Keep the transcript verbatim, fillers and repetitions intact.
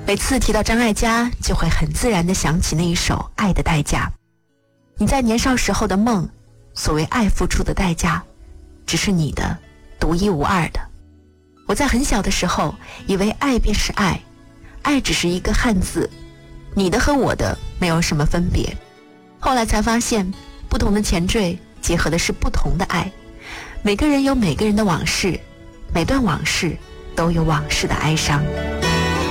每次提到张艾嘉，就会很自然地想起那一首《爱的代价》。你在年少时候的梦，所谓爱付出的代价，只是你的独一无二的。我在很小的时候以为爱便是爱，爱只是一个汉字，你的和我的没有什么分别。后来才发现，不同的前缀结合的是不同的爱。每个人有每个人的往事，每段往事都有往事的哀伤。